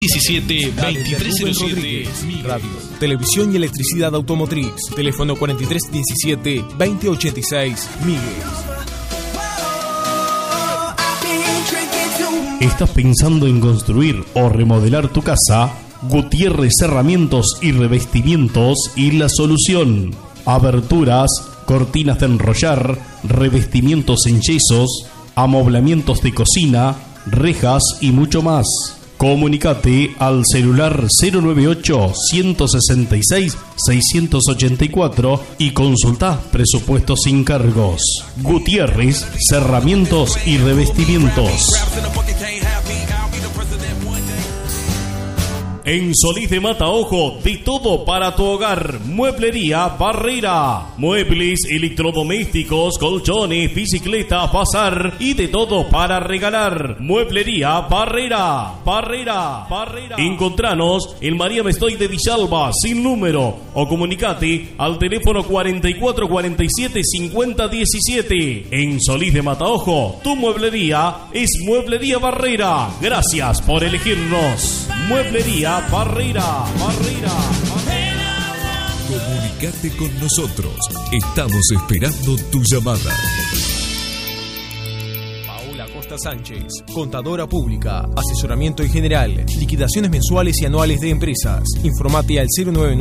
4317-2307. Radio, televisión y electricidad automotriz. Teléfono 4317-2086. Miguel. ¿Estás pensando en construir o remodelar tu casa? Gutiérrez Cerramientos y Revestimientos y la solución. Aberturas, cortinas de enrollar, revestimientos en yesos, amoblamientos de cocina, rejas y mucho más. Comunicate al celular 098-166-684 y consulta presupuestos sin cargos. Gutiérrez, Cerramientos y Revestimientos. En Solís de Mataojo, de todo para tu hogar. Mueblería Barrera. Muebles, electrodomésticos, colchones, bicicletas, bazar y de todo para regalar. Mueblería Barrera. Encontranos en María Mestoy de Villalba, sin número. O comunicate al teléfono 4447-5017. En Solís de Mataojo, tu mueblería es Mueblería Barrera. Gracias por elegirnos. Mueblería Barrera. Comunicate con nosotros. Estamos esperando tu llamada. Paola Costa Sánchez, contadora pública, asesoramiento en general, liquidaciones mensuales y anuales de empresas. Informate al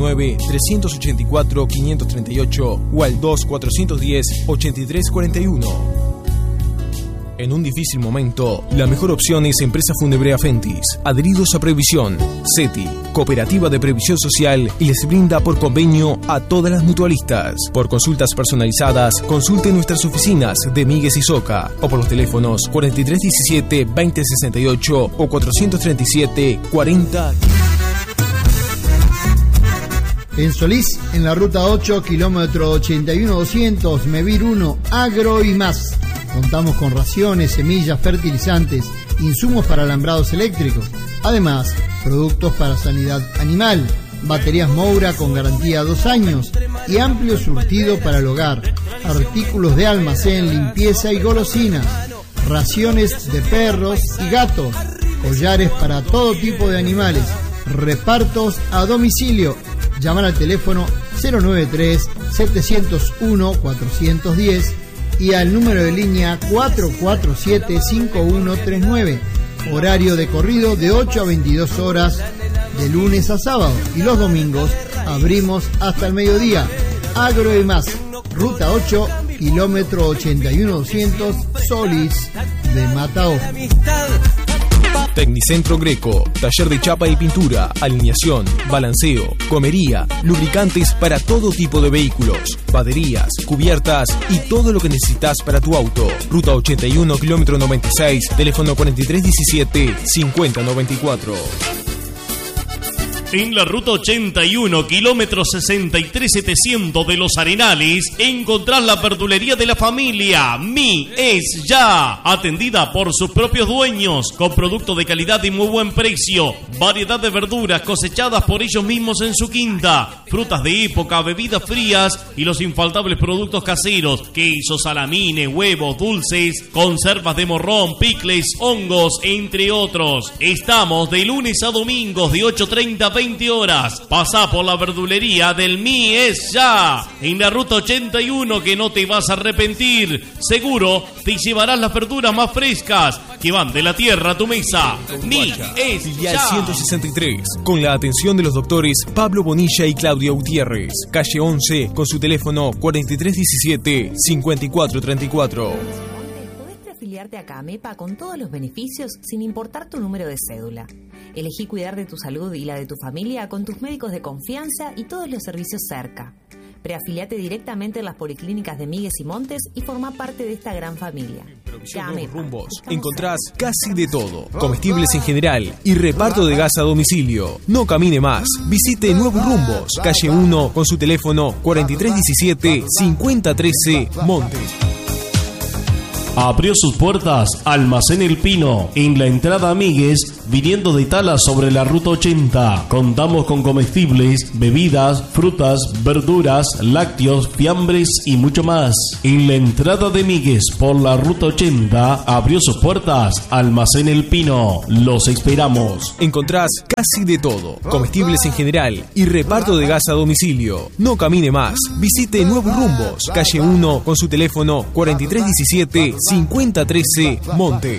099-384-538 o al 2410-8341. En un difícil momento, la mejor opción es Empresa Fundebrea Fentis, adheridos a Previsión, CETI, Cooperativa de Previsión Social, y les brinda por convenio a todas las mutualistas. Por consultas personalizadas, consulte nuestras oficinas de Míguez y Soca o por los teléfonos 4317-2068 o 437-40. En Solís, en la ruta 8, kilómetro 81-200, Mevir 1, Agro y más. Contamos con raciones, semillas, fertilizantes, insumos para alambrados eléctricos. Además, productos para sanidad animal, baterías Moura con garantía 2 años y amplio surtido para el hogar, artículos de almacén, limpieza y golosinas, raciones de perros y gatos, collares para todo tipo de animales, repartos a domicilio. Llamar al teléfono 093-701-410 y al número de línea 447-5139. Horario de corrido de 8 a 22 horas de lunes a sábado, y los domingos abrimos hasta el mediodía. Agro y más, ruta 8, kilómetro 81-200, Solís de Mataojo. Tecnicentro Greco, taller de chapa y pintura, alineación, balanceo, gomería, lubricantes para todo tipo de vehículos, baterías, cubiertas y todo lo que necesitas para tu auto. Ruta 81, kilómetro 96, teléfono 4317-5094. En la ruta 81, kilómetro 63700 de Los Arenales, encontrás la verdulería de la familia Mi Es Ya, atendida por sus propios dueños, con productos de calidad y muy buen precio, variedad de verduras cosechadas por ellos mismos en su quinta, frutas de época, bebidas frías y los infaltables productos caseros, quesos, salamines, huevos, dulces, conservas de morrón, picles, hongos, entre otros. Estamos de lunes a domingos de 8:30 a 20 horas. Pasá por la verdulería del Mi Es Ya, en la ruta 81, que no te vas a arrepentir. Seguro te llevarás las verduras más frescas que van de la tierra a tu mesa. Mi Es Filial Ya. 163, con la atención de los doctores Pablo Bonilla y Claudia Gutiérrez. Calle 11, con su teléfono 4317-5434. Podés afiliarte a CAMEPA con todos los beneficios sin importar tu número de cédula. Elegí cuidar de tu salud y la de tu familia con tus médicos de confianza y todos los servicios cerca. Preafiliate directamente en las policlínicas de Míguez y Montes y forma parte de esta gran familia. Nuevos Rumbos. Encontrás casi de todo. Comestibles en general y reparto de gas a domicilio. No camine más. Visite Nuevos Rumbos. Calle 1 con su teléfono 4317-5013 Montes. Abrió sus puertas Almacén El Pino, en la entrada a Míguez, viniendo de Tala sobre la ruta 80. Contamos con comestibles, bebidas, frutas, verduras, lácteos, fiambres y mucho más. En la entrada de Míguez por la ruta 80 abrió sus puertas Almacén El Pino. Los esperamos. Encontrás casi de todo, comestibles en general y reparto de gas a domicilio. No camine más, visite Nuevos Rumbos, calle 1 con su teléfono 4317-5013 Montes.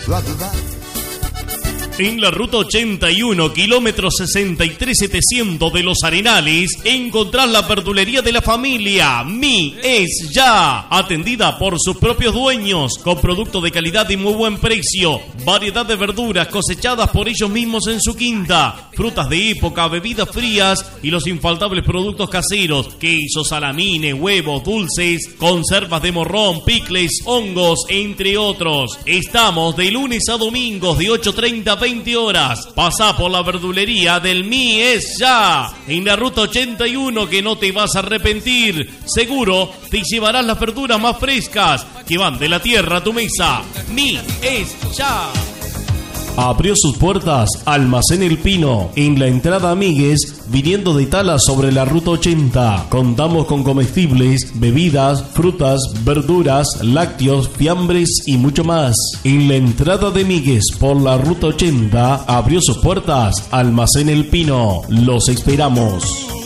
En la ruta 81, kilómetro 63700 de Los Arenales, encontrás la verdulería de la familia Mi Es Ya, atendida por sus propios dueños, con productos de calidad y muy buen precio, variedad de verduras cosechadas por ellos mismos en su quinta, frutas de época, bebidas frías y los infaltables productos caseros, quesos, salamines, huevos, dulces, conservas de morrón, picles, hongos, entre otros. Estamos de lunes a domingos de 8:30 a 20 horas. Pasá por la verdulería del Mi Es Ya, en la ruta 81, que no te vas a arrepentir. Seguro te llevarás las verduras más frescas que van de la tierra a tu mesa. Mi Es Ya. Abrió sus puertas Almacén El Pino, en la entrada a Míguez, viniendo de Tala sobre la ruta 80. Contamos con comestibles, bebidas, frutas, verduras, lácteos, fiambres y mucho más. En la entrada de Míguez por la ruta 80 abrió sus puertas Almacén El Pino. Los esperamos.